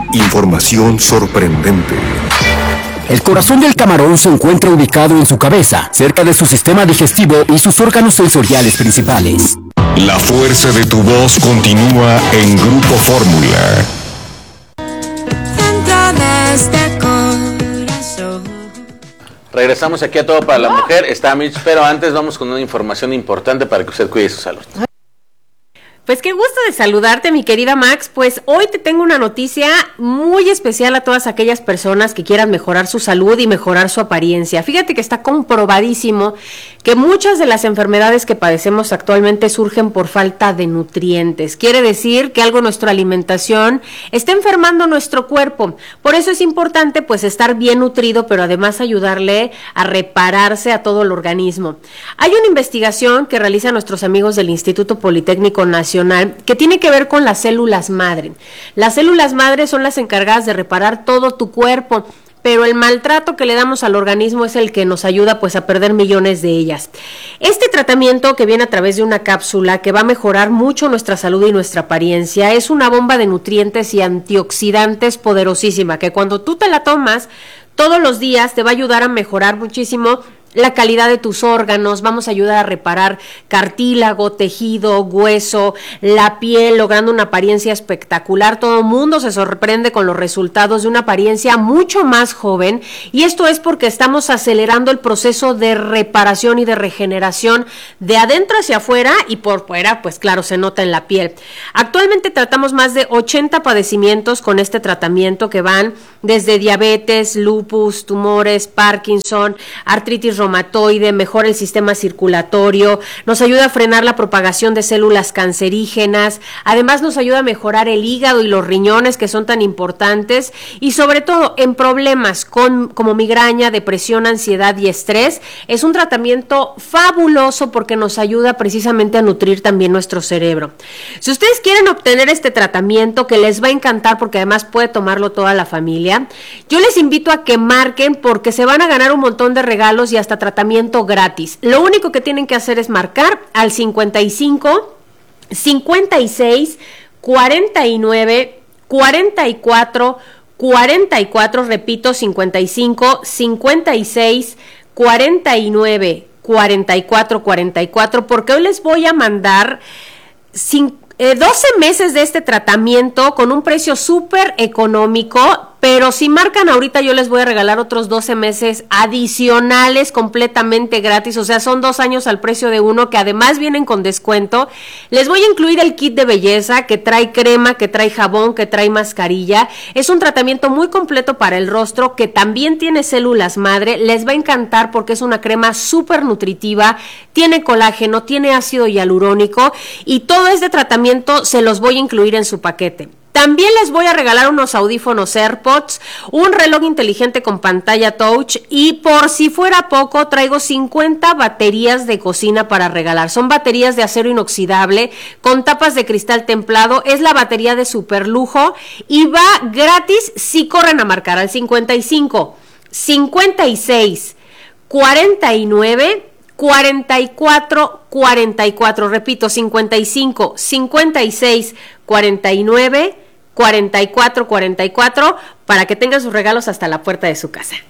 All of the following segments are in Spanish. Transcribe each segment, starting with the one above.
Información sorprendente. El corazón del camarón se encuentra ubicado en su cabeza, cerca de su sistema digestivo y sus órganos sensoriales principales. La fuerza de tu voz continúa en Grupo Fórmula. Regresamos aquí a Todo para la Mujer. Está Mitch, pero antes vamos con una información importante para que usted cuide su salud. Pues qué gusto de saludarte, mi querida Max. Pues hoy te tengo una noticia muy especial a todas aquellas personas que quieran mejorar su salud y mejorar su apariencia. Fíjate que está comprobadísimo que muchas de las enfermedades que padecemos actualmente surgen por falta de nutrientes. Quiere decir que algo en nuestra alimentación está enfermando nuestro cuerpo. Por eso es importante pues estar bien nutrido, pero además ayudarle a repararse a todo el organismo. Hay una investigación que realizan nuestros amigos del Instituto Politécnico Nacional que tiene que ver con las células madre. Las células madre son las encargadas de reparar todo tu cuerpo, pero el maltrato que le damos al organismo es el que nos ayuda pues a perder millones de ellas. Este tratamiento, que viene a través de una cápsula que va a mejorar mucho nuestra salud y nuestra apariencia, es una bomba de nutrientes y antioxidantes poderosísima, que cuando tú te la tomas todos los días te va a ayudar a mejorar muchísimo la calidad de tus órganos. Vamos a ayudar a reparar cartílago, tejido, hueso, la piel, logrando una apariencia espectacular. Todo el mundo se sorprende con los resultados de una apariencia mucho más joven, y esto es porque estamos acelerando el proceso de reparación y de regeneración de adentro hacia afuera, y por fuera, pues claro, se nota en la piel. Actualmente tratamos más de 80 padecimientos con este tratamiento, que van desde diabetes, lupus, tumores, Parkinson, artritis reumatoide, mejora el sistema circulatorio, nos ayuda a frenar la propagación de células cancerígenas, además nos ayuda a mejorar el hígado y los riñones, que son tan importantes, y sobre todo en problemas como migraña, depresión, ansiedad y estrés. Es un tratamiento fabuloso porque nos ayuda precisamente a nutrir también nuestro cerebro. Si ustedes quieren obtener este tratamiento, que les va a encantar porque además puede tomarlo toda la familia, yo les invito a que marquen, porque se van a ganar un montón de regalos y hasta tratamiento gratis. Lo único que tienen que hacer es marcar al 55 56 49 44 44, repito, 55 56 49 44 44, porque hoy les voy a mandar 12 meses de este tratamiento con un precio súper económico. Pero si marcan ahorita, yo les voy a regalar otros 12 meses adicionales completamente gratis. O sea, son 2 años al precio de uno, que además vienen con descuento. Les voy a incluir el kit de belleza, que trae crema, que trae jabón, que trae mascarilla. Es un tratamiento muy completo para el rostro, que también tiene células madre. Les va a encantar porque es una crema súper nutritiva, tiene colágeno, tiene ácido hialurónico, y todo este tratamiento se los voy a incluir en su paquete. También les voy a regalar unos audífonos AirPods, un reloj inteligente con pantalla touch, y por si fuera poco, traigo 50 baterías de cocina para regalar. Son baterías de acero inoxidable con tapas de cristal templado. Es la batería de super lujo y va gratis si corren a marcar al 55 56 49 44 44, repito, 55 56 49 44 44, para que tengan sus regalos hasta la puerta de su casa.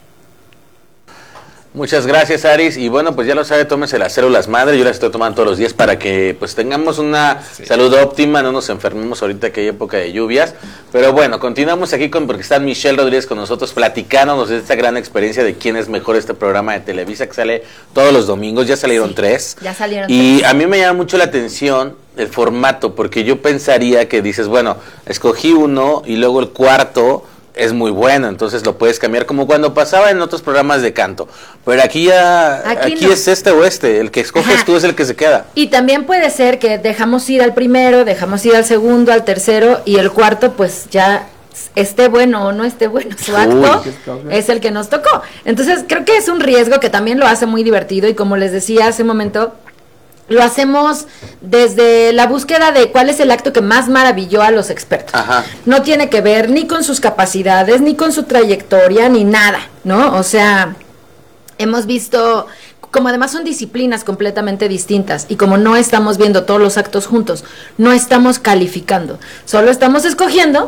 Muchas gracias, Aris. Y bueno, pues ya lo sabe, tómese las células madre. Yo las estoy tomando todos los días para que pues tengamos una salud óptima, no nos enfermemos ahorita que hay época de lluvias. Pero bueno, continuamos aquí porque está Michelle Rodríguez con nosotros platicándonos de esta gran experiencia de quién es mejor, este programa de Televisa que sale todos los domingos. Ya salieron 3. Ya salieron y 3. A mí me llama mucho la atención el formato, porque yo pensaría que dices, bueno, escogí uno y luego el cuarto es muy bueno, entonces lo puedes cambiar, como cuando pasaba en otros programas de canto. Pero aquí no. Es este o este, el que escoges tú es el que se queda. Y también puede ser que dejamos ir al primero, dejamos ir al segundo, al tercero, y el cuarto pues ya esté bueno o no esté bueno su acto, es el que nos tocó. Entonces creo que es un riesgo que también lo hace muy divertido, y como les decía hace un momento, lo hacemos desde la búsqueda de cuál es el acto que más maravilló a los expertos. Ajá. No tiene que ver ni con sus capacidades, ni con su trayectoria, ni nada, ¿no? O sea, hemos visto, como además son disciplinas completamente distintas, y como no estamos viendo todos los actos juntos, no estamos calificando, solo estamos escogiendo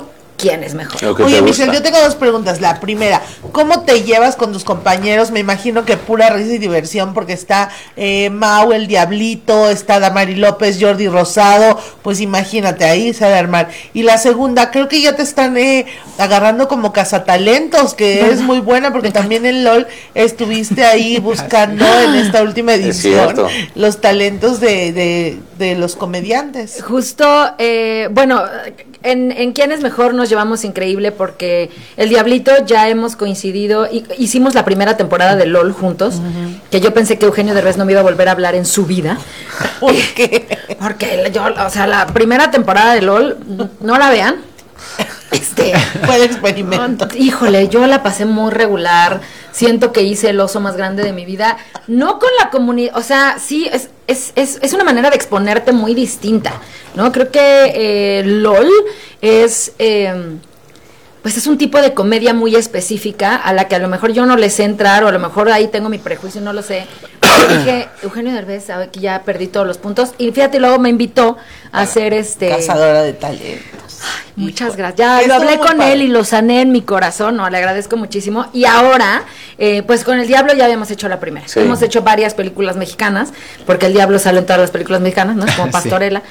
quién es mejor. Oye, Michelle, yo tengo dos preguntas. La primera, ¿cómo te llevas con tus compañeros? Me imagino que pura risa y diversión, porque está Mau, el Diablito, está Damari López, Jordi Rosado, pues imagínate, ahí se va a armar. Y la segunda, creo que ya te están agarrando como cazatalentos, que es muy buena, porque también en LOL estuviste ahí buscando en esta última edición los talentos de los comediantes. Justo, bueno, en quién es mejor nos llevamos increíble, porque el Diablito ya hemos coincidido, hicimos la primera temporada de LOL juntos, que yo pensé que Eugenio Derbez no me iba a volver a hablar en su vida. ¿Por qué? Porque yo, o sea, la primera temporada de LOL, no la vean. Fue el experimento. Híjole, yo la pasé muy regular. Siento que hice el oso más grande de mi vida. No con la comunidad, o sea, sí, es una manera de exponerte muy distinta, ¿no? Creo que LOL es... pues es un tipo de comedia muy específica a la que a lo mejor yo no le sé entrar, o a lo mejor ahí tengo mi prejuicio, no lo sé. Pero dije, Eugenio Derbez, sabe que ya perdí todos los puntos. Y fíjate, luego me invitó a hacer Cazadora de talentos. Ay, muchas gracias. Ya lo hablé con él y lo sané en mi corazón, ¿no? Le agradezco muchísimo. Y ahora, pues con El Diablo ya habíamos hecho la primera. Sí. Hemos hecho varias películas mexicanas, porque El Diablo sale en todas las películas mexicanas, ¿no? Como Pastorela.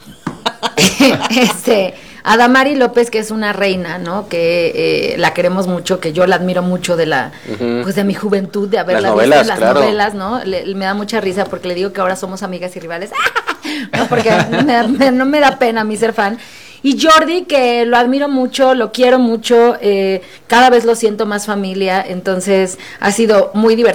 A Damari López, que es una reina, ¿no? Que la queremos mucho, que yo la admiro mucho de pues de mi juventud, de haberla visto en las novelas, ¿no? Me da mucha risa porque le digo que ahora somos amigas y rivales, ¿no? Porque no me da pena a mí ser fan. Y Jordi, que lo admiro mucho, lo quiero mucho, cada vez lo siento más familia, entonces ha sido muy divertido.